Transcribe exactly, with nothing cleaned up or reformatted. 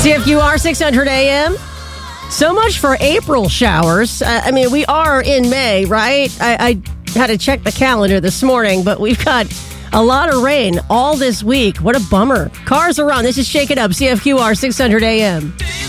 C F Q R six hundred A M. So much for April showers. Uh, I mean, we are in May, right? I, I had to check the calendar this morning, but we've got a lot of rain all this week. What a bummer. Cars are on. This is Shake It Up, C F Q R six hundred A M.